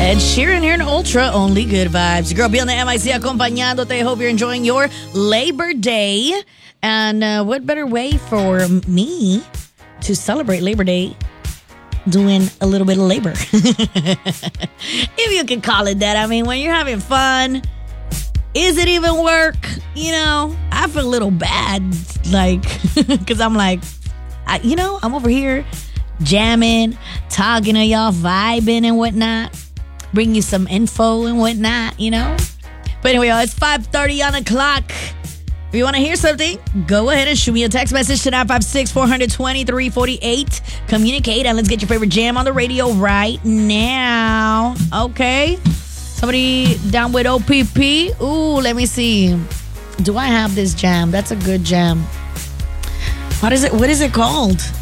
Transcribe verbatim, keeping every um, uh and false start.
Ed Sheeran here in Ultra Only Good Vibes. Your girl B on the M I C acompañándote. Hope you're enjoying your Labor Day. And uh, what better way for me to celebrate Labor Day doing a little bit of labor? If you can call it that. I mean, when you're having fun, is it even work? You know, I feel a little bad, like, because I'm like, I, you know, I'm over here jamming, talking to y'all, vibing and whatnot, bring you some info and whatnot, you know. But anyway, y'all, it's five thirty on the clock. If you want to hear something, go ahead and shoot me a text message to nine five six, four two zero, three four eight. Communicate and let's get your favorite jam on the radio right now. Okay. Somebody down with O P P. Ooh, let me see. Do I have this jam? That's a good jam. What is it? What is it called?